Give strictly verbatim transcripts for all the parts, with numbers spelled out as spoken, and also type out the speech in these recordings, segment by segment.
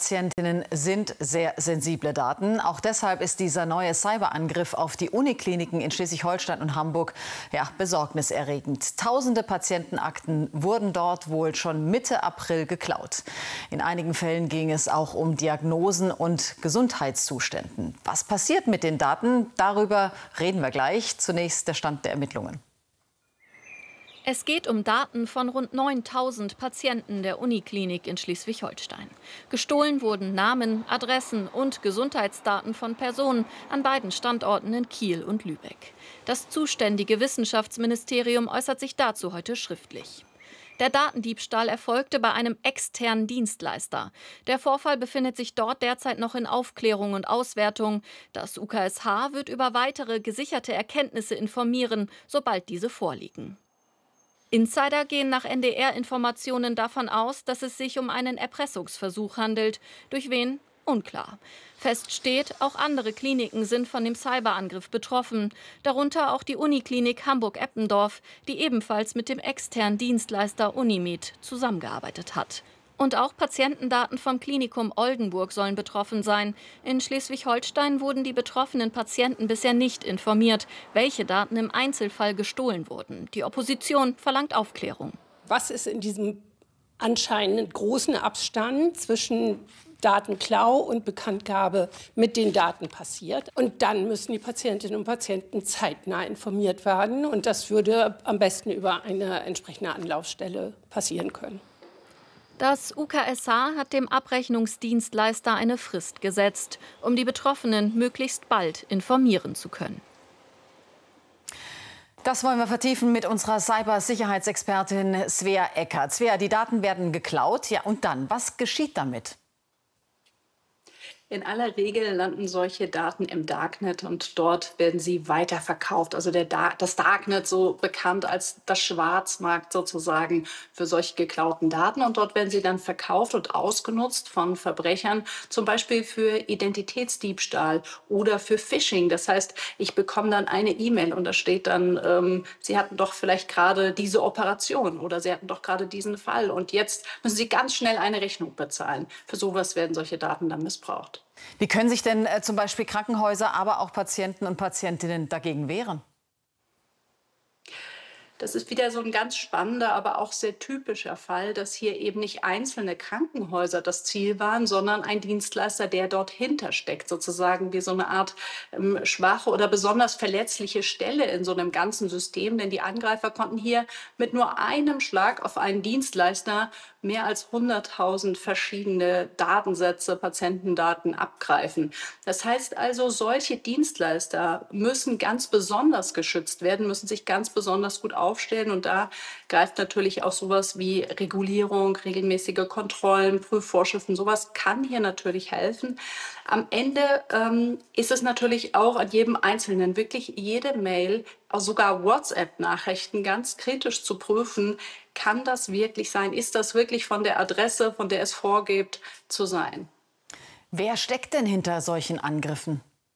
Patientinnen sind sehr sensible Daten. Auch deshalb ist dieser neue Cyberangriff auf die Unikliniken in Schleswig-Holstein und Hamburg ja, besorgniserregend. Tausende Patientenakten wurden dort wohl schon Mitte April geklaut. In einigen Fällen ging es auch um Diagnosen und Gesundheitszuständen. Was passiert mit den Daten? Darüber reden wir gleich. Zunächst der Stand der Ermittlungen. Es geht um Daten von rund neuntausend Patienten der Uniklinik in Schleswig-Holstein. Gestohlen wurden Namen, Adressen und Gesundheitsdaten von Personen an beiden Standorten in Kiel und Lübeck. Das zuständige Wissenschaftsministerium äußert sich dazu heute schriftlich. Der Datendiebstahl erfolgte bei einem externen Dienstleister. Der Vorfall befindet sich dort derzeit noch in Aufklärung und Auswertung. Das U K S H wird über weitere gesicherte Erkenntnisse informieren, sobald diese vorliegen. Insider gehen nach N D R-Informationen davon aus, dass es sich um einen Erpressungsversuch handelt. Durch wen? Unklar. Fest steht, auch andere Kliniken sind von dem Cyberangriff betroffen. Darunter auch die Uniklinik Hamburg-Eppendorf, die ebenfalls mit dem externen Dienstleister Unimed zusammengearbeitet hat. Und auch Patientendaten vom Klinikum Oldenburg sollen betroffen sein. In Schleswig-Holstein wurden die betroffenen Patienten bisher nicht informiert, welche Daten im Einzelfall gestohlen wurden. Die Opposition verlangt Aufklärung. Was ist in diesem anscheinend großen Abstand zwischen Datenklau und Bekanntgabe mit den Daten passiert? Und dann müssen die Patientinnen und Patienten zeitnah informiert werden. Und das würde am besten über eine entsprechende Anlaufstelle passieren können. Das U K S H hat dem Abrechnungsdienstleister eine Frist gesetzt, um die Betroffenen möglichst bald informieren zu können. Das wollen wir vertiefen mit unserer Cybersicherheitsexpertin Svea Eckert. Svea, die Daten werden geklaut. Ja, und dann, was geschieht damit? In aller Regel landen solche Daten im Darknet und dort werden sie weiterverkauft. Also der Dar- das Darknet, so bekannt als das Schwarzmarkt sozusagen für solche geklauten Daten. Und dort werden sie dann verkauft und ausgenutzt von Verbrechern, zum Beispiel für Identitätsdiebstahl oder für Phishing. Das heißt, ich bekomme dann eine E-Mail und da steht dann, ähm, Sie hatten doch vielleicht gerade diese Operation oder Sie hatten doch gerade diesen Fall. Und jetzt müssen Sie ganz schnell eine Rechnung bezahlen. Für sowas werden solche Daten dann missbraucht. Wie können sich denn äh, zum Beispiel Krankenhäuser, aber auch Patienten und Patientinnen dagegen wehren? Das ist wieder so ein ganz spannender, aber auch sehr typischer Fall, dass hier eben nicht einzelne Krankenhäuser das Ziel waren, sondern ein Dienstleister, der dort hintersteckt, sozusagen wie so eine Art ähm, schwache oder besonders verletzliche Stelle in so einem ganzen System. Denn die Angreifer konnten hier mit nur einem Schlag auf einen Dienstleister mehr als hunderttausend verschiedene Datensätze, Patientendaten abgreifen. Das heißt also, solche Dienstleister müssen ganz besonders geschützt werden, müssen sich ganz besonders gut aufstellen. Und da greift natürlich auch sowas wie Regulierung, regelmäßige Kontrollen, Prüfvorschriften. Sowas kann hier natürlich helfen. Am Ende ähm, ist es natürlich auch an jedem Einzelnen, wirklich jede Mail, auch sogar WhatsApp-Nachrichten ganz kritisch zu prüfen. Kann das wirklich sein? Ist das wirklich von der Adresse, von der es vorgibt, zu sein? Wer steckt denn hinter solchen Angriffen?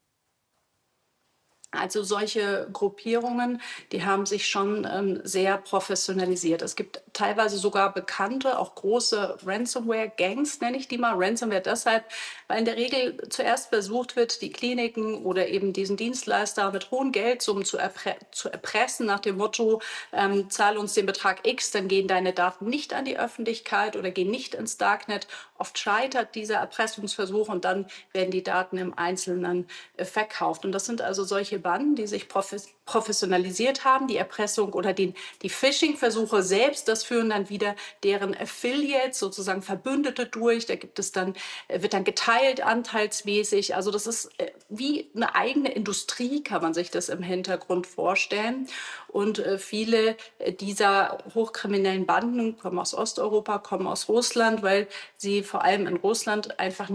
Also solche Gruppierungen, die haben sich schon ähm, sehr professionalisiert. Es gibt teilweise sogar bekannte, auch große Ransomware-Gangs, nenne ich die mal. Ransomware deshalb, weil in der Regel zuerst versucht wird, die Kliniken oder eben diesen Dienstleister mit hohen Geldsummen zu, erpre zu erpressen, nach dem Motto, ähm, zahl uns den Betrag X, dann gehen deine Daten nicht an die Öffentlichkeit oder gehen nicht ins Darknet. Oft scheitert dieser Erpressungsversuch und dann werden die Daten im Einzelnen äh, verkauft. Und das sind also solche Banden, die sich professionalisiert haben, die Erpressung oder den, die Phishing-Versuche selbst, das führen dann wieder deren Affiliates, sozusagen Verbündete durch. Da gibt es dann, wird dann geteilt anteilsmäßig. Also das ist wie eine eigene Industrie, kann man sich das im Hintergrund vorstellen. Und viele dieser hochkriminellen Banden kommen aus Osteuropa, kommen aus Russland, weil sie vor allem in Russland einfach